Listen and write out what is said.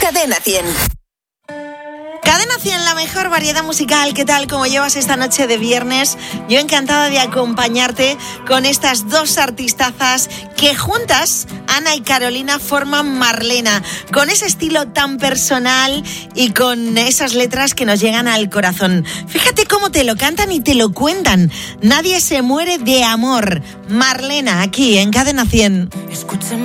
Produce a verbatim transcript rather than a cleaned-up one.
Cadena cien. Cadena cien, la mejor variedad musical. ¿Qué tal? ¿Cómo llevas esta noche de viernes? Yo encantada de acompañarte con estas dos artistazas que juntas, Ana y Carolina, forman Marlena, con ese estilo tan personal y con esas letras que nos llegan al corazón. Fíjate cómo te lo cantan y te lo cuentan. Nadie se muere de amor. Marlena, aquí en Cadena cien. Escúchame.